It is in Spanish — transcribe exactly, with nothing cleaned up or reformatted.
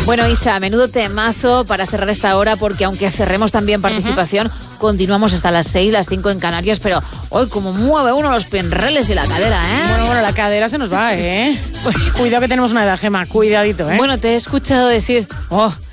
Bueno, Isa, menudo temazo para cerrar esta hora, porque aunque cerremos también participación, uh-huh. continuamos hasta las seis, las cinco en Canarias, pero hoy como mueve uno los pinreles y la cadera, ¿eh? Bueno, bueno, la cadera se nos va, ¿eh? Pues cuidado que tenemos una edad, Gema, cuidadito, ¿eh? Bueno, te he escuchado decir, oh,